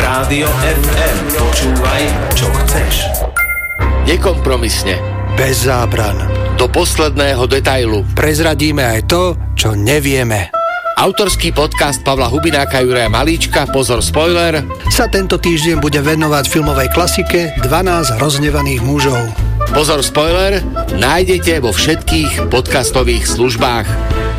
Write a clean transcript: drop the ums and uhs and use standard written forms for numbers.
Rádio FM. Počúvaj, čo chceš. Nekompromisne. Bez zábran. Do posledného detailu. Prezradíme aj to, čo nevieme. Autorský podcast Pavla Hubináka, Juraja Malíčka, pozor spoiler, sa tento týždeň bude venovať filmovej klasike 12 rozhnevaných mužov. Pozor spoiler, nájdete vo všetkých podcastových službách.